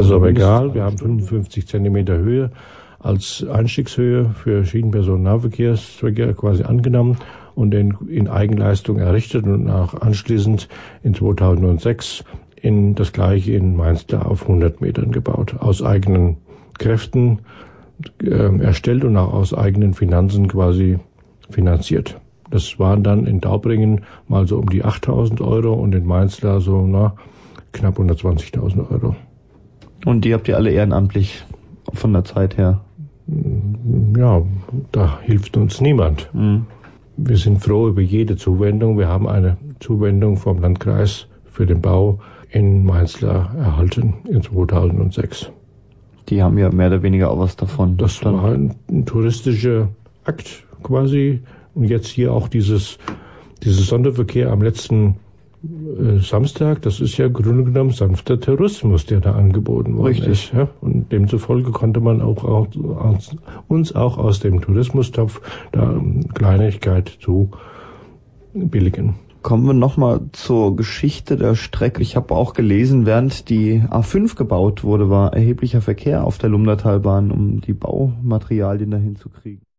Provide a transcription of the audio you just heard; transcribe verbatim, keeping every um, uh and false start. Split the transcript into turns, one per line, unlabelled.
ist aber egal, wir haben fünfundfünfzig Zentimeter Höhe als Einstiegshöhe für Schienenpersonennahverkehrszwecke quasi angenommen und in, in Eigenleistung errichtet und auch anschließend in zweitausendsechs in das gleiche in Mainzlar auf hundert Metern gebaut, aus eigenen Kräften äh, erstellt und auch aus eigenen Finanzen quasi finanziert. Das waren dann in Daubringen mal so um die achttausend Euro und in Mainzlar so na, knapp hundertzwanzigtausend Euro.
Und die habt ihr alle ehrenamtlich von der Zeit her?
Ja, da hilft uns niemand. Mhm. Wir sind froh über jede Zuwendung. Wir haben eine Zuwendung vom Landkreis für den Bau in Mainzlar erhalten in zweitausendsechs.
Die haben ja mehr oder weniger auch was davon.
Das dann war ein, ein touristischer Akt quasi. Und jetzt hier auch dieses, dieses Sonderverkehr am letzten äh, Samstag, das ist ja im Grunde genommen sanfter Tourismus, der da angeboten worden
Richtig.
ist. Ja? Und demzufolge konnte man auch, auch aus, uns auch aus dem Tourismustopf da Kleinigkeit zu billigen.
Kommen wir nochmal zur Geschichte der Strecke. Ich habe auch gelesen, während die A fünf gebaut wurde, war erheblicher Verkehr auf der Lumdatalbahn, um die Baumaterialien dahin zu kriegen.